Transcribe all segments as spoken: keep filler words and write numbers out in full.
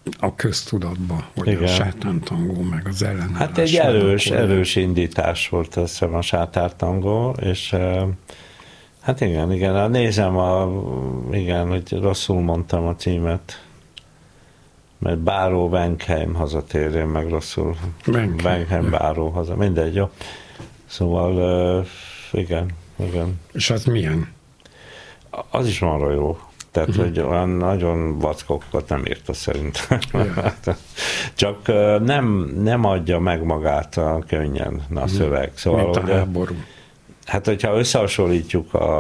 a köztudatba, hogy igen. a sátántangó meg az ellenállás. Hát egy erős, erős indítás volt azt hiszem a sátártangó, és hát igen, igen, nézem, a, igen, hogy rosszul mondtam a címet, mert Báró Benkheim hazatérjen, meg rosszul. Benkheim, Benkheim Báró haza, mindegy, jó. Szóval igen, igen. És az milyen? Az is marha jó. Tehát, uh-huh. hogy olyan nagyon vackokat nem írta szerintem. Yeah. Csak nem, nem adja meg magát a könnyen a uh-huh. szöveg. Szóval, mint a hogy, háború. Hát, hogyha összehasonlítjuk a,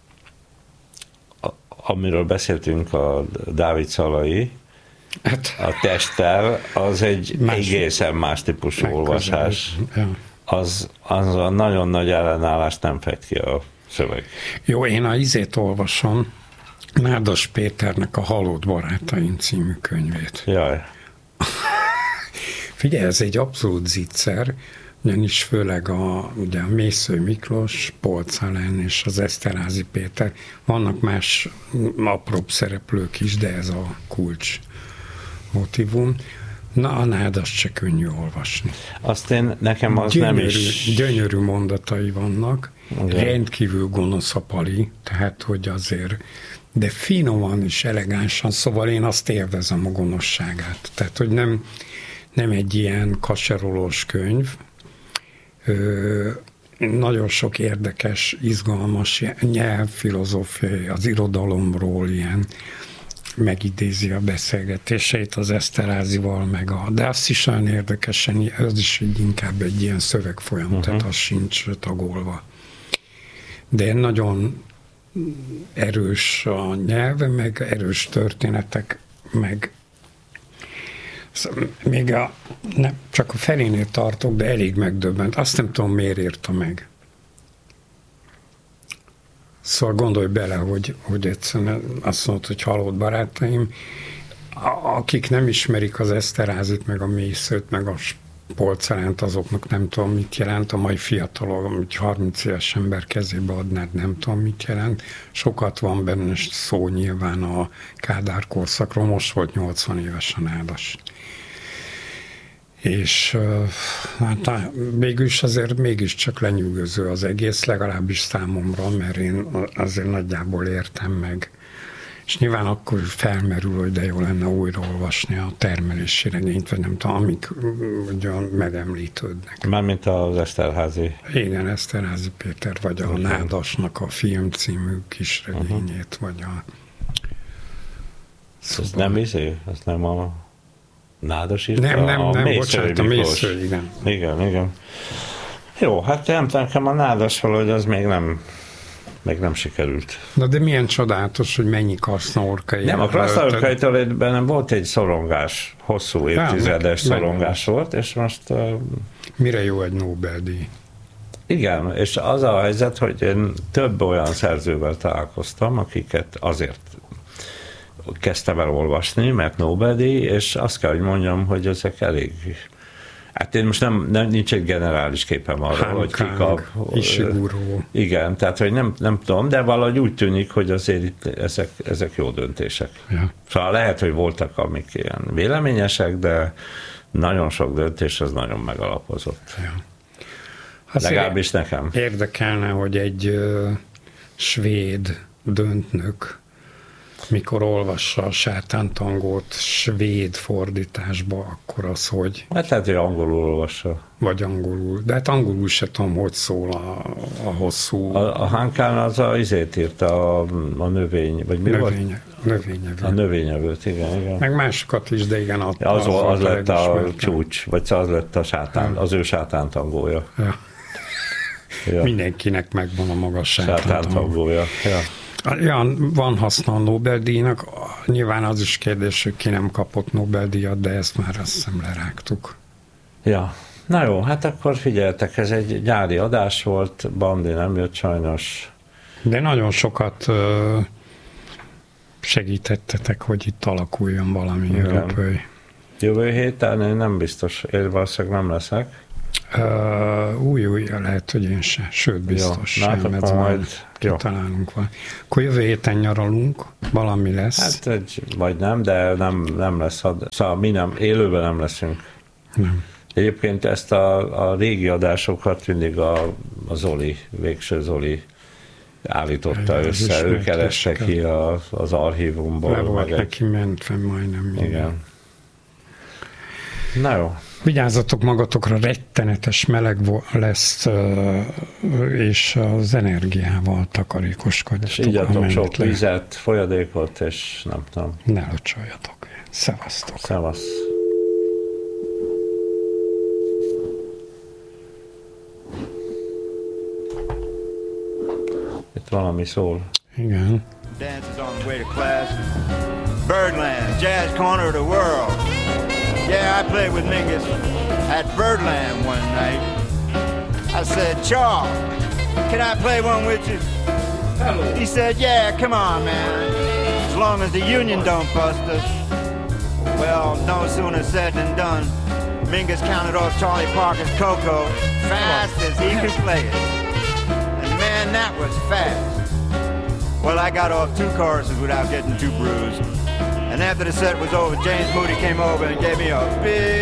a amiről beszéltünk, a Dávid Szalai, hát, a Testtel, az egy más, egészen más típusú olvasás. Ja. Az, az a nagyon nagy ellenállást nem fejt ki a szöveg. Jó, én a izét olvasom, Nádas Péternek a Halott barátaim című könyvét. Jaj. Figyelj, ez egy abszolút zicser, ugyanis főleg a, ugye a Mésző Miklós, Polcalen és az Eszterházy Péter, vannak más apróbb szereplők is, de ez a kulcs motivum. Na, a Nádas se könnyű olvasni. Azt én, nekem az gyönyörű, nem is... Gyönyörű mondatai vannak, okay. Rendkívül gonosz a pali, tehát hogy azért, de finoman és elegánsan, szóval én azt élvezem a gonoszságát. Tehát, hogy nem, nem egy ilyen kaserolós könyv, Ö, nagyon sok érdekes, izgalmas nyelvfilozófiai, az irodalomról ilyen megidézi a beszélgetéseit az Eszterházival, meg a, de azt is olyan érdekesen, az is egy, inkább egy ilyen szövegfolyam, uh-huh. tehát az sincs tagolva. De nagyon erős a nyelve, meg erős történetek, meg még a, nem, csak a felénél tartok, de elég megdöbbent. Azt nem tudom, miért írta meg. Szóval gondolj bele, hogy, hogy egyszerűen azt mondod, hogy Halott barátaim, akik nem ismerik az Eszterházit, meg a Mészőt, meg a Polcalánt, azoknak nem tudom, mit jelent. A mai fiatalok, amit harminc éves ember kezébe adnád, nem tudom, mit jelent. Sokat van benne szó nyilván a Kádár korszakról, most volt nyolcvan éves a Nádas. És hát mégis azért mégiscsak lenyűgöző az egész, legalábbis számomra, mert én azért nagyjából értem meg. És nyilván akkor felmerül, hogy de jó lenne újraolvasni a termelési regényt, vagy nem tudom, amik ugyan megemlítődnek. Mármint az Eszterházi. Igen, Eszterházy Péter, vagy a okay. Nádasnak a Film című kis regényét, uh-huh. vagy a... Szóval... Ez nem izé? Ez nem a Nádas írta? Nem, nem, a nem, Mésző bocsánat, a Mésző, igen. Igen, igen. Jó, hát nem nekem a Nádas valahogy az még nem, még nem sikerült. Na de milyen csodálatos, hogy mennyi Kraszna-Orkai. Nem, a Kraszna-Orkaitól bennem volt egy szorongás, hosszú évtizedes ja, szorongás meg, volt, és most... Uh, mire jó egy Nobel-díj? Igen, és az a helyzet, hogy én több olyan szerzővel találkoztam, akiket azért kezdtem el olvasni, mert Nobel-díj, és azt kell, hogy mondjam, hogy ezek elég... Hát én most nem, nem nincs egy generális képem arra, hogy kik a... Ishiguro. Igen, tehát, hogy nem, nem tudom, de valahogy úgy tűnik, hogy azért itt ezek, ezek jó döntések. Ja. Szóval lehet, hogy voltak, amik ilyen véleményesek, de nagyon sok döntés az nagyon megalapozott. Ja. Legalábbis nekem. Érdekelne, hogy egy uh, svéd döntnök mikor olvassa a sátántangót svéd fordításba, akkor az, hogy... Hát lehet, hogy angolul olvassa. Vagy angolul. De hát angolul se tudom, hogy szól a, a hosszú... A, a Hankán az a izét írta, a, a növény, vagy mi Növénye, volt? Növényevő. A növényevőt, igen, igen. Meg másokat is, de igen, a, ja, az, az, az lett a csúcs, vagy az lett a sátán, ja. az ő sátántangója. Ja. Ja. Mindenkinek megvan a maga sátántangója. Ja. Ja, van haszna a Nobel-díjnak, nyilván az is kérdés, hogy ki nem kapott Nobel-díjat, de ezt már azt hiszem lerágtuk. Ja, na jó, hát akkor figyeltek, ez egy gyári adás volt, Bandi nem jött sajnos. De nagyon sokat segítettetek, hogy itt alakuljon valami jövő. Jövő héten én nem biztos, én valószínűleg nem leszek. Uh, új, új, lehet, hogy én se. Sőt, biztos. Jó, sem, ez majd kitalálunk valami. Akkor jövő héten nyaralunk, valami lesz. Hát, egy, vagy nem, de nem, nem lesz. Szóval mi nem, élőben nem leszünk. Nem. Egyébként ezt a, a régi adásokat mindig a, a Zoli, végső Zoli állította Egy, össze. Ő kereste ki a, az archívumból. Le volt neki egy... mentve majdnem minden. Igen. Na jó. Vigyázzatok magatokra, rettenetes meleg lesz, és az energiával takarékoskodjatok. És igyatok sok vizet, folyadékot, és nem tudom. Ne locsoljatok. Szevasztok. Szevasz. Itt valami szól. Igen. Dances on the way to class. Birdland, jazz corner of the world. Yeah, I played with Mingus at Birdland one night. I said, Charles, can I play one with you? Hello. He said, yeah, come on, man. As long as the union don't bust us. Well, no sooner said than done. Mingus counted off Charlie Parker's Coco fast as he could play it. And man, that was fast. Well, I got off two choruses without getting too bruised. And after the set was over, James Moody came over and gave me a big